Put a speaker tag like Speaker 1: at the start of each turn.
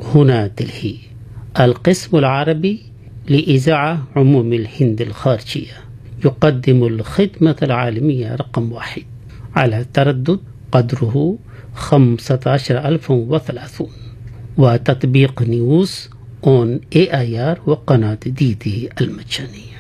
Speaker 1: هنا دلهي، القسم العربي لإذاعة عموم الهند الخارجية، يقدم الخدمة العالمية رقم 1 على تردد قدره 15030، وتطبيق نيوز اون AIR وقناة DD المجانية.